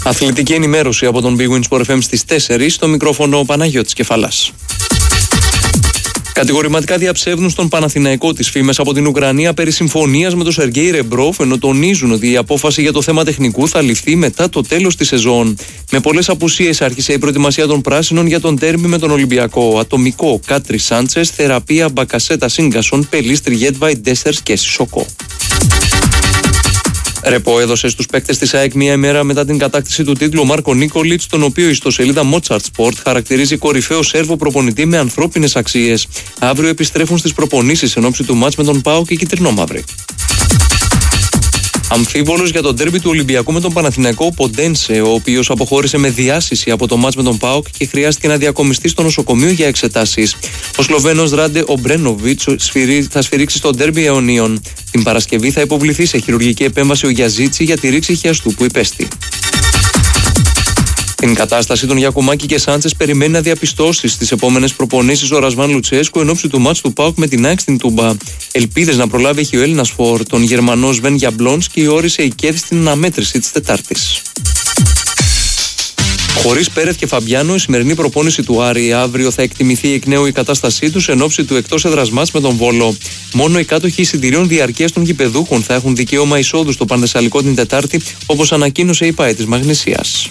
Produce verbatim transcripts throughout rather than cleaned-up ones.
Αθλητική ενημέρωση από τον Big Win Sport εφ εμ στις τέσσερις, στο μικρόφωνο ο Παναγιώτης Κεφαλάς. Κατηγορηματικά διαψεύδουν στον Παναθηναϊκό τις φήμες από την Ουκρανία περί συμφωνίας με τον Σεργέη Ρεμπρόφ, ενώ τονίζουν ότι η απόφαση για το θέμα τεχνικού θα ληφθεί μετά το τέλος της σεζόν. Με πολλές απουσίες άρχισε η προετοιμασία των πράσινων για τον τέρμι με τον Ολυμπιακό. Ατομικό Κάτρι Σάντσες, Θεραπεία Μπακασέτα Σίγκασον, Πελίστρι Γέτβαϊ Ντέσσερς και Σισοκό. Ρεπό έδωσε στους παίκτες της ΑΕΚ μία ημέρα μετά την κατάκτηση του τίτλου ο Μάρκο Νίκολιτς, τον οποίο η ιστοσελίδα Mozart Sport χαρακτηρίζει κορυφαίο Σέρβο προπονητή με ανθρώπινες αξίες. Αύριο επιστρέφουν στις προπονήσεις εν ώψη του μάτς με τον ΠΑΟΚ και κυτρινόμαυροι. Αμφίβολος για τον ντέρμπι του Ολυμπιακού με τον Παναθηναϊκό ο Ποντένσε, ο οποίος αποχώρησε με διάσηση από το μάτς με τον ΠΑΟΚ και χρειάστηκε να διακομιστεί στο νοσοκομείο για εξετάσεις. Ο Σλοβαίνος Ράντε Ομπρένοβιτς θα σφυρίξει στο ντέρμπι αιωνίων. Την Παρασκευή θα υποβληθεί σε χειρουργική επέμβαση ο Γιαζίτσι για τη ρήξη χιαστού που υπέστη. Την κατάσταση των Γιακουμάκη και Σάντσες περιμένει να διαπιστώσει στις επόμενες προπονήσεις ο Ρασβάν Λουτσέσκου εν ώψη του μάτς του ΠΑΟΚ με την ΑΕΚ στην Τούμπα. Ελπίδες να προλάβει έχει ο Έλληνας φορ, τον Γερμανό Σβέν Γιαμπλόνσκι, όρισε η ΚΕΔ στην αναμέτρηση της Τετάρτης. Χωρίς Πέρεθ και Φαμπιάνο, η σημερινή προπόνηση του Άρη αύριο θα εκτιμηθεί εκ νέου η κατάστασή τους εν ώψη του εκτός έδρας μάτς με τον Βόλο. Μόνο οι κάτοχοι εισιτηρίων διαρκείας των γηπεδούχων θα έχουν δικαίωμα εισόδου στο Πανθεσσαλικό την Τετάρτη, όπως ανακοίνωσε η ΠΑΕ της Μαγνησίας.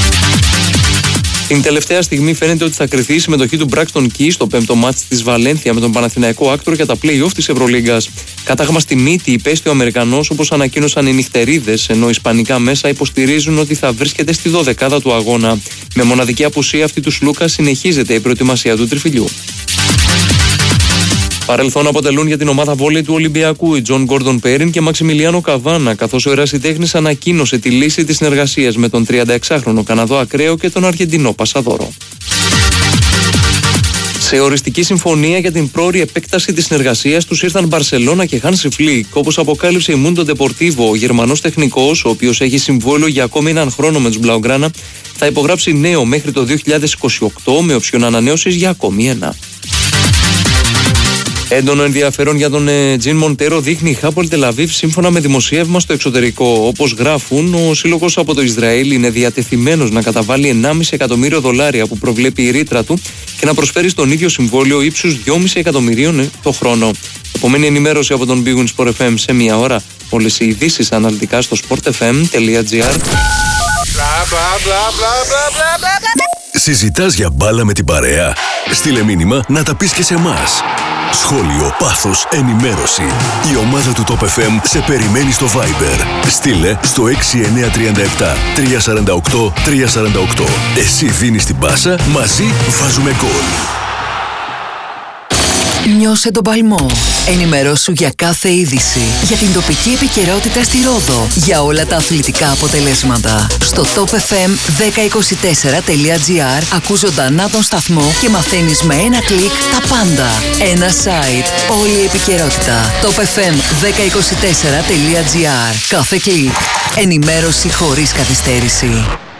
Την τελευταία στιγμή φαίνεται ότι θα κριθεί η συμμετοχή του Μπράκστον Κι στο πέμπτο μάτς της Βαλένθια με τον Παναθηναϊκό Άκτορ για τα play-off της Ευρωλίγκας. Κατάγμα στη μύτη υπέστη ο Αμερικανός, όπως ανακοίνωσαν οι νυχτερίδες, ενώ ισπανικά μέσα υποστηρίζουν ότι θα βρίσκεται στη δωδεκάδα του αγώνα. Με μοναδική απουσία αυτή του Σλούκα συνεχίζεται η προετοιμασία του τριφυλιού. Παρελθόν αποτελούν για την ομάδα βόλεϊ του Ολυμπιακού οι Τζον Γκόρντον Πέριν και Μαξιμιλιάνο Καβάνα, καθώς ο ερασιτέχνης ανακοίνωσε τη λύση της συνεργασίας με τον τριανταεξάχρονο Καναδό ακραίο και τον Αργεντινό Πασαδόρο. Σε οριστική συμφωνία για την πρόωρη επέκταση της συνεργασίας τους ήρθαν Μπαρσελόνα και Χάνσι Φλικ, όπως αποκάλυψε η Mundo Deportivo. Ο Γερμανός τεχνικός, ο οποίος έχει συμβόλαιο για ακόμη έναν χρόνο με τους Μπλαουγκράνα, θα υπογράψει νέο μέχρι το δύο χιλιάδες είκοσι οκτώ με οψιόν ανανέωσης για ακόμη ένα. Έντονο ενδιαφέρον για τον Τζιν Μοντέρο δείχνει η Χάπολ Τελαβίβ σύμφωνα με δημοσίευμα στο εξωτερικό. Όπως γράφουν, ο σύλλογος από το Ισραήλ είναι διατεθειμένος να καταβάλει ενάμιση εκατομμύριο δολάρια που προβλέπει η ρήτρα του και να προσφέρει στον ίδιο συμβόλαιο ύψους δυόμισι εκατομμυρίων το χρόνο. Επομένη ενημέρωση από τον Big Win Sport εφ εμ σε μία ώρα. Όλες οι ειδήσεις αναλυτικά στο sportfm.gr. Συζητάς για μπάλα με την παρέα? Στείλε μήνυμα να τα πεις και σε εμάς. Σχόλιο, πάθος, ενημέρωση. Η ομάδα του Top εφ εμ σε περιμένει στο Viber. Στείλε στο έξι εννιά τρία επτά τρία τέσσερα οκτώ τρία τέσσερα οκτώ. Εσύ δίνεις την πάσα, μαζί βάζουμε γκολ. Νιώσε τον παλμό. Ενημερώσου για κάθε είδηση. Για την τοπική επικαιρότητα στη Ρόδο. Για όλα τα αθλητικά αποτελέσματα. Στο top f m ένα μηδέν δύο τέσσερα τελεία gr ακούς ζωντανά τον σταθμό και μαθαίνεις με ένα κλικ τα πάντα. Ένα site. Όλη η επικαιρότητα. top f m ένα μηδέν δύο τέσσερα τελεία gr. Κάθε κλικ. Ενημέρωση χωρίς καθυστέρηση.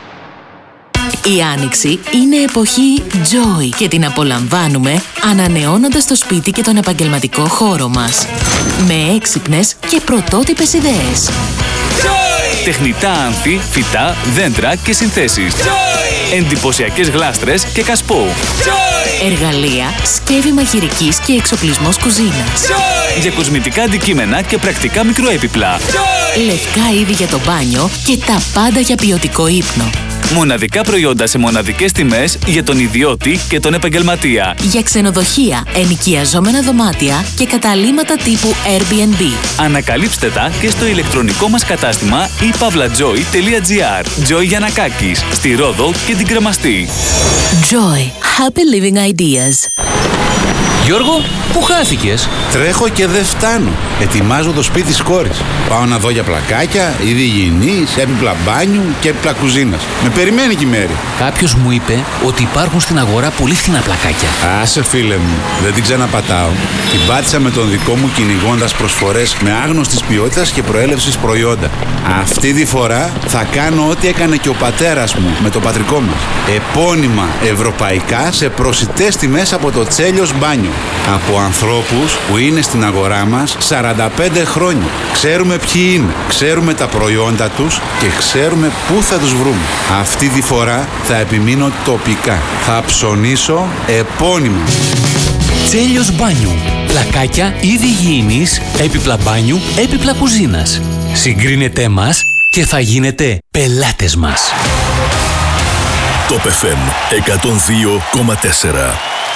Η Άνοιξη είναι εποχή Joy και την απολαμβάνουμε ανανεώνοντας το σπίτι και τον επαγγελματικό χώρο μας. Με έξυπνες και πρωτότυπες ιδέες. Joy! Τεχνητά άνθη, φυτά, δέντρα και συνθέσεις. Joy! Εντυπωσιακές γλάστρες και κασπό. Joy! Εργαλεία, σκεύη μαγειρικής και εξοπλισμός κουζίνας. Joy! Για κοσμητικά αντικείμενα και πρακτικά μικροέπιπλα. Joy! Λευκά είδη για το μπάνιο και τα πάντα για ποιοτικό ύπνο. Μοναδικά προϊόντα σε μοναδικές τιμές για τον ιδιώτη και τον επαγγελματία. Για ξενοδοχεία, ενοικιαζόμενα δωμάτια και καταλύματα τύπου Airbnb. Ανακαλύψτε τα και στο ηλεκτρονικό μας κατάστημα i pavlajoy τελεία gr. Joy Γιαννακάκης, στη Ρόδο και την Κρεμαστή. Joy. Happy living ideas. Γιώργο, πού χάθηκες? Τρέχω και δεν φτάνω. Ετοιμάζω το σπίτι της κόρης. Πάω να δω για πλακάκια, είδη υγιεινής, έπιπλα μπάνιου και έπιπλα κουζίνας. Με περιμένει και η Μέρη. Κάποιος μου είπε ότι υπάρχουν στην αγορά πολύ φθηνά πλακάκια. Άσε φίλε μου, δεν την ξαναπατάω. Την πάτησα με τον δικό μου κυνηγώντας προσφορές με άγνωστης ποιότητας και προέλευσης προϊόντα. Αυτή τη φορά θα κάνω ό,τι έκανε και ο πατέρας μου με το πατρικό μας. Επώνυμα ευρωπαϊκά σε προσιτές τιμές από το Τσέλιος Μπάνιο. Από ανθρώπους που είναι στην αγορά μας σαράντα πέντε χρόνια. Ξέρουμε ποιοι είναι, ξέρουμε τα προϊόντα τους και ξέρουμε πού θα τους βρούμε. Αυτή τη φορά θα επιμείνω τοπικά. Θα ψωνίσω επώνυμα. Τσέλιος Μπάνιου. Πλακάκια είδη υγιεινής, έπιπλα μπάνιου, έπιπλα κουζίνας. Συγκρίνετε μας και θα γίνετε πελάτες μας. Top εφ εμ εκατόν δύο κόμμα τέσσερα.